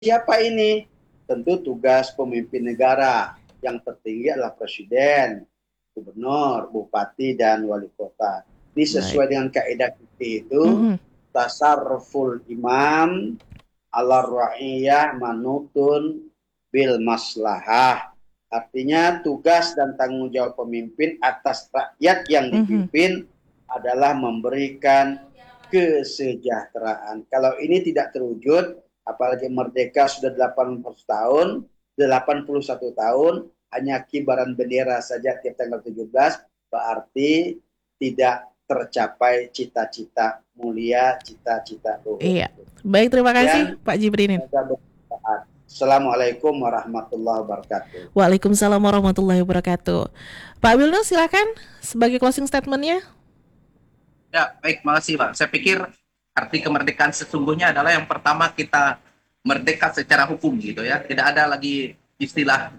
siapa ini? Tentu tugas pemimpin negara. Yang tertinggi adalah presiden, gubernur, bupati, dan wali kota. Ini Baik. sesuai dengan kaidah fikih itu, Mhm. tasarruful imam ala ra'iyah manutun bil maslahah. Artinya tugas dan tanggung jawab pemimpin atas rakyat yang Mhm. dipimpin adalah memberikan kesejahteraan. Kalau ini tidak terwujud, apalagi merdeka sudah 80 tahun, 81 tahun, hanya kibaran bendera saja tiap tanggal 17, berarti tidak tercapai cita-cita mulia, cita-cita luhur. Iya. Baik, terima kasih Sekian, Pak Jibrin. semoga bermanfaat. Assalamualaikum warahmatullahi wabarakatuh. Waalaikumsalam warahmatullahi wabarakatuh. Pak Wilno silakan sebagai closing statement-nya. Ya, baik, makasih Pak. Saya pikir arti kemerdekaan sesungguhnya adalah yang pertama kita merdeka secara hukum gitu ya. Tidak ada lagi istilah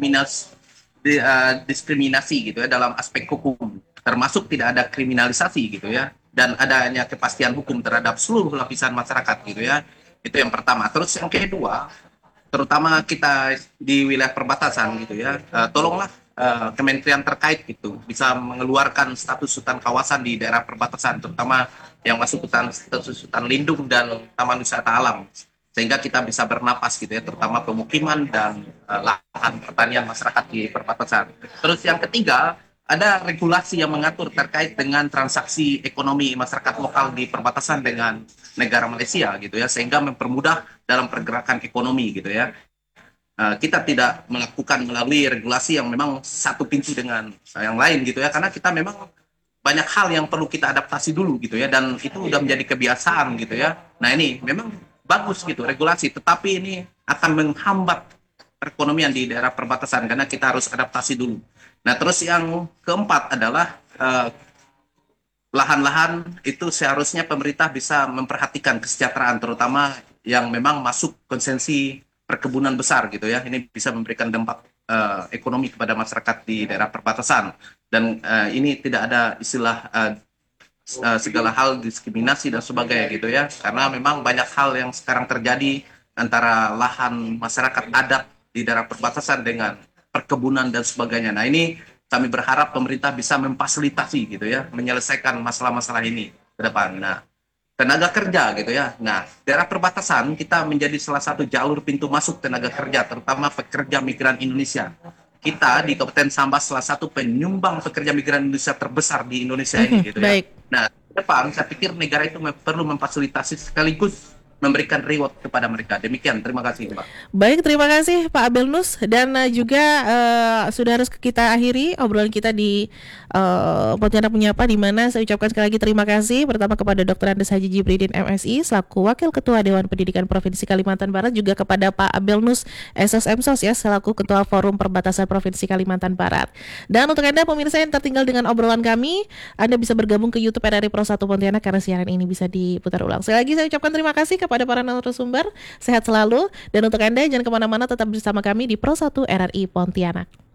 diskriminasi gitu ya dalam aspek hukum. Termasuk tidak ada kriminalisasi gitu ya. Dan adanya kepastian hukum terhadap seluruh lapisan masyarakat gitu ya. Itu yang pertama. Terus yang kedua, terutama kita di wilayah perbatasan gitu ya, tolonglah kementerian terkait gitu bisa mengeluarkan status hutan kawasan di daerah perbatasan, terutama yang masuk hutan status hutan lindung dan taman wisata alam, sehingga kita bisa bernapas gitu ya, terutama pemukiman dan lahan pertanian masyarakat di perbatasan. Terus yang ketiga, ada regulasi yang mengatur terkait dengan transaksi ekonomi masyarakat lokal di perbatasan dengan negara Malaysia gitu ya, sehingga mempermudah dalam pergerakan ekonomi gitu ya. Kita tidak melakukan melalui regulasi yang memang satu pintu dengan yang lain gitu ya, karena kita memang banyak hal yang perlu kita adaptasi dulu gitu ya, dan itu udah menjadi kebiasaan gitu ya. Nah ini memang bagus gitu regulasi, tetapi ini akan menghambat perekonomian di daerah perbatasan karena kita harus adaptasi dulu. Nah terus yang keempat adalah lahan-lahan itu seharusnya pemerintah bisa memperhatikan kesejahteraan, terutama yang memang masuk konsensi perkebunan besar gitu ya. Ini bisa memberikan dampak ekonomi kepada masyarakat di daerah perbatasan. Dan ini tidak ada istilah segala hal diskriminasi dan sebagainya gitu ya. Karena memang banyak hal yang sekarang terjadi antara lahan masyarakat adat di daerah perbatasan dengan perkebunan dan sebagainya. Nah ini kami berharap pemerintah bisa memfasilitasi gitu ya, menyelesaikan masalah-masalah ini ke depan. Nah, tenaga kerja gitu ya. Nah, daerah perbatasan kita menjadi salah satu jalur pintu masuk tenaga kerja, terutama pekerja migran Indonesia. Kita di Kabupaten Sambas salah satu penyumbang pekerja migran Indonesia terbesar di Indonesia ini Mhm. gitu ya. Baik. Nah, ke depan saya pikir negara itu perlu memfasilitasi sekaligus memberikan reward kepada mereka. Demikian, terima kasih, Mbak. Baik, terima kasih Pak Abelnus dan juga sudah harus kita akhiri obrolan kita di Pontianak Menyapa, di mana saya ucapkan sekali lagi terima kasih pertama kepada Dr. Andes Haji Jibridin MSI selaku Wakil Ketua Dewan Pendidikan Provinsi Kalimantan Barat, juga kepada Pak Abelnus SSM SOS ya selaku Ketua Forum Perbatasan Provinsi Kalimantan Barat. Dan untuk Anda pemirsa yang tertinggal dengan obrolan kami, Anda bisa bergabung ke YouTube RRI Pro 1 Pontianak karena siaran ini bisa diputar ulang. Sekali lagi saya ucapkan terima kasih kepada para narasumber. Sehat selalu. Dan untuk Anda jangan kemana-mana, tetap bersama kami di Pro 1 RRI Pontianak.